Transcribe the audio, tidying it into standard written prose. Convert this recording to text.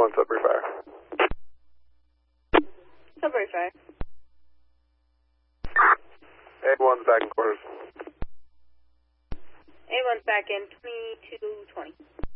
A1 Sudbury Fire. Sudbury Fire. A1's back in quarters. A1's back in 2220.